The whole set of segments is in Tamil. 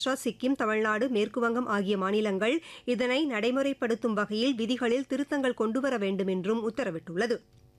சிக்கிம், தமிழ்நாடு, மேற்குவங்கம் ஆகிய மாநிலங்கள் இதனை நடைமுறைப்படுத்தும் வகையில் விதிகளில் திருத்தங்கள் கொண்டுவர வேண்டும் என்றும் உத்தரவிட்டுள்ளது.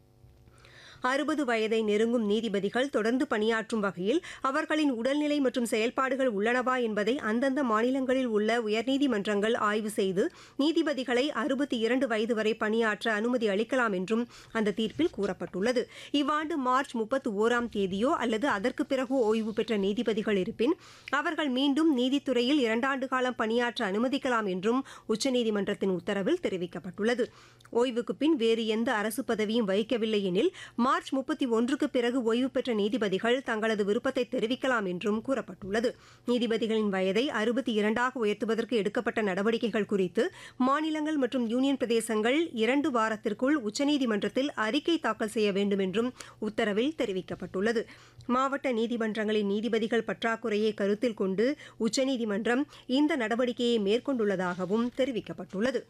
60 வயதை நெருங்கும் நீதிபதிகள் தொடர்ந்து பணியாற்றும் வகையில் அவர்களின் உடல்நிலை மற்றும் செயல்பாடுகள் உள்ளனவா என்பதை அந்தந்த மாநிலங்களில் உள்ள உயர்நீதிமன்றங்கள் ஆய்வு செய்து நீதிபதிகளை 62 வயது வரை பணியாற்ற அனுமதி அளிக்கலாம் என்றும் அந்த தீர்ப்பில் கூறப்பட்டுள்ளது. இவ்வாண்டு மார்ச் 31ஆம் தேதியோ அல்லது அதற்கு பிறகோ ஓய்வு பெற்ற நீதிபதிகள் இருப்பின் அவர்கள் மீண்டும் நீதித்துறையில் 2 ஆண்டு காலம் பணியாற்ற அனுமதிக்கலாம் என்றும் உச்சநீதிமன்றத்தின் உத்தரவில் தெரிவிக்கப்பட்டுள்ளது. ஓய்வுக்கு பின் வேறு எந்த அரசு பதவியும் வகிக்கவில்லை எனில் மார்ச் 31க்கு பிறகு ஓய்வு பெற்ற நீதிபதிகள் தங்களது விருப்பத்தை தெரிவிக்கலாம் என்றும் கூறப்பட்டுள்ளது. நீதிபதிகளின் வயதை 62ஆக உயர்த்துவதற்கு எடுக்கப்பட்ட நடவடிக்கைகள் குறித்து மாநிலங்கள் மற்றும் யூனியன் பிரதேசங்கள் 2 வாரத்திற்குள் உச்சநீதிமன்றத்தில் அறிக்கை தாக்கல் செய்ய வேண்டும் என்றும் உத்தரவில் தெரிவிக்கப்பட்டுள்ளது. மாவட்ட நீதிமன்றங்களின் நீதிபதிகள் பற்றாக்குறையை கருத்தில் கொண்டு உச்சநீதிமன்றம் இந்த நடவடிக்கையை மேற்கொண்டுள்ளதாகவும் தெரிவிக்கப்பட்டுள்ளது.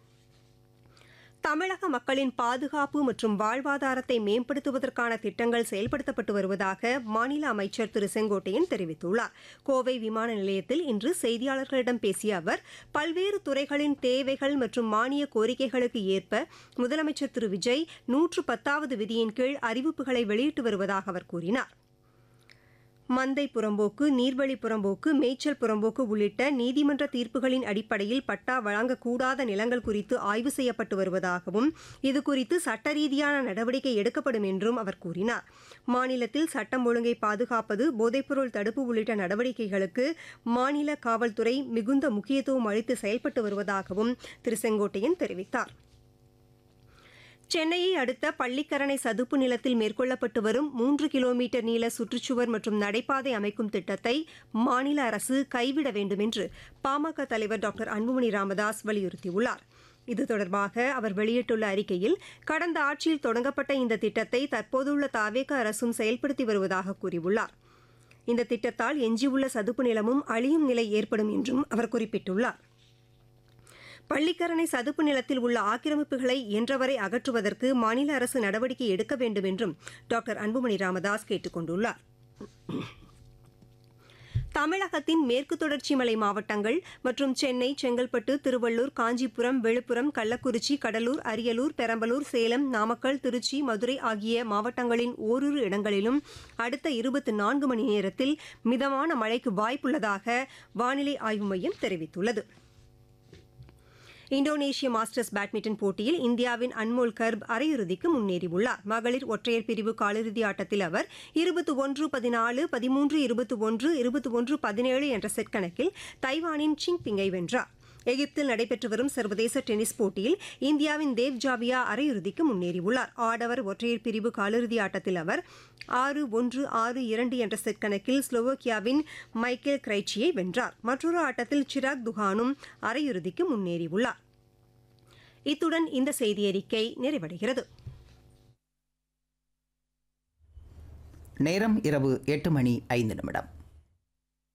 தமிழக மக்களின் பாதுகாப்பு மற்றும் வாழ்வாதாரத்தை மேம்படுத்துவதற்கான திட்டங்கள் செயல்படுத்தப்பட்டு வருவதாக மாநில அமைச்சர் திரு செங்கோட்டையன் தெரிவித்துள்ளார். கோவை விமான நிலையத்தில் இன்று செய்தியாளர்களிடம் பேசிய அவர் பல்வேறு துறைகளின் தேவைகள் மற்றும் மானிய கோரிக்கைகளுக்கு ஏற்ப முதலமைச்சர் திரு விஜய் 110வது விதியின் கீழ் அறிவிப்புகளை வெளியிட்டு வருவதாக அவர் கூறினார். மந்தை புறம்போக்கு, நீர்வழி புறம்போக்கு, மேய்ச்சல் புறம்போக்கு உள்ளிட்ட நீதிமன்ற தீர்ப்புகளின் அடிப்படையில் பட்டா வழங்கக்கூடாத நிலங்கள் குறித்து ஆய்வு செய்யப்பட்டு வருவதாகவும் இதுகுறித்து சட்ட ரீதியான நடவடிக்கை எடுக்கப்படும் என்றும் அவர் கூறினார். மாநிலத்தில் சட்டம் ஒழுங்கை பாதுகாப்பது, போதைப்பொருள் தடுப்பு உள்ளிட்ட நடவடிக்கைகளுக்கு மாநில காவல்துறை மிகுந்த முக்கியத்துவம் அளித்து செயல்பட்டு வருவதாகவும் திரு செங்கோட்டையன் தெரிவித்தார். சென்னையை அடுத்த பள்ளிக்கரணை சதுப்பு நிலத்தில் மேற்கொள்ளப்பட்டு வரும் 3 கிலோமீட்டர் நீள சுற்றுச்சுவர் மற்றும் நடைபாதை அமைக்கும் திட்டத்தை மாநில அரசு கைவிட வேண்டும் என்று பாமக தலைவர் டாக்டர் அன்புமணி ராமதாஸ் வலியுறுத்தியுள்ளார். இது தொடர்பாக அவர் வெளியிட்டுள்ள அறிக்கையில் கடந்த ஆட்சியில் தொடங்கப்பட்ட இந்த திட்டத்தை தற்போதுள்ள தாவேக அரசும் செயல்படுத்தி வருவதாக கூறியுள்ளார். இந்த திட்டத்தால் எஞ்சியுள்ள சதுப்பு நிலமும் அழியும் நிலை ஏற்படும் என்றும் அவர் குறிப்பிட்டுள்ளார். பள்ளிக்கரணை சதுப்பு நிலத்தில் உள்ள ஆக்கிரமிப்புகளை இயன்றவரை அகற்றுவதற்கு மாநில அரசு நடவடிக்கை எடுக்க வேண்டும் என்றும் டாக்டர் அன்புமணி ராமதாஸ் கேட்டுக் கொண்டுள்ளார். தமிழகத்தின் மேற்கு தொடர்ச்சி மலை மாவட்டங்கள் மற்றும் சென்னை, செங்கல்பட்டு, திருவள்ளூர், காஞ்சிபுரம், விழுப்புரம், கள்ளக்குறிச்சி, கடலூர், அரியலூர், பெரம்பலூர், சேலம், நாமக்கல், திருச்சி, மதுரை ஆகிய மாவட்டங்களின் ஓரிரு இடங்களிலும் அடுத்த 24 மணி நேரத்தில் மிதமான மழைக்கு வாய்ப்புள்ளதாக வானிலை ஆய்வு மையம் தெரிவித்துள்ளது. இந்தோனேஷிய மாஸ்டர்ஸ் பேட்மிண்டன் போட்டியில் இந்தியாவின் அன்மோல் கர்ப் அரையிறுதிக்கு முன்னேறியுள்ளார். மகளிர் ஒற்றையர் பிரிவு காலிறுதி ஆட்டத்தில் அவர் 21-14, 13-21, 21-17 என்ற செட் கணக்கில் தைவானின் சிங் பிங்கை வென்றார். எகிப்தில் நடைபெற்று வரும் சர்வதேச டென்னிஸ் போட்டியில் இந்தியாவின் தேவ் ஜாவியா அரையிறுதிக்கு முன்னேறியுள்ளார். ஆடவர் ஒற்றையர் பிரிவு காலிறுதி ஆட்டத்தில் அவர் 6-1, 6-2 என்ற செட் கணக்கில் ஸ்லோவோக்கியாவின் மைக்கேல் கிரைச்சியை வென்றார். மற்றொரு ஆட்டத்தில் சிராக் துகானும் அரையிறுதிக்கு முன்னேறியுள்ளார். இத்துடன் இந்த செய்தியறிக்கை நிறைவடைகிறது. நேரம் இரவு 8 மணி 5 நிமிடம்.